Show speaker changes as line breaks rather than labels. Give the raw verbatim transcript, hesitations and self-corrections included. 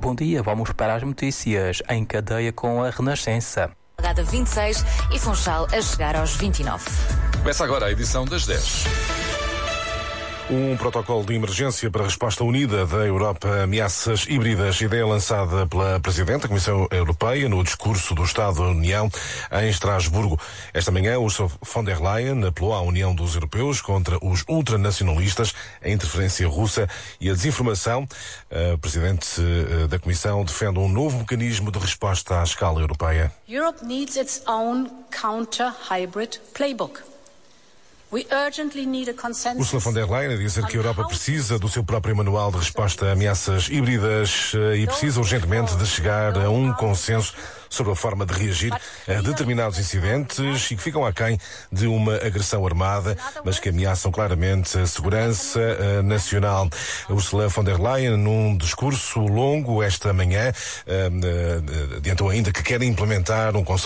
Bom dia, vamos para as notícias em cadeia com a Renascença.
Algada vinte e seis e Funchal a chegar aos vinte e nove.
Começa agora a edição das dez.
Um protocolo de emergência para a resposta unida da Europa a ameaças híbridas, ideia lançada pela Presidente da Comissão Europeia no discurso do Estado da União em Estrasburgo. Esta manhã, Ursula von der Leyen apelou à União dos Europeus contra os ultranacionalistas, a interferência russa e a desinformação. A Presidente da Comissão defende um novo mecanismo de resposta à escala europeia.
Europe needs its own counter-hybrid playbook.
Ursula von der Leyen a dizer que a Europa precisa do seu próprio manual de resposta a ameaças híbridas e precisa urgentemente de chegar a um consenso sobre a forma de reagir a determinados incidentes e que ficam aquém de uma agressão armada, mas que ameaçam claramente a segurança nacional. Ursula von der Leyen, num discurso longo esta manhã, adiantou ainda que quer implementar um conceito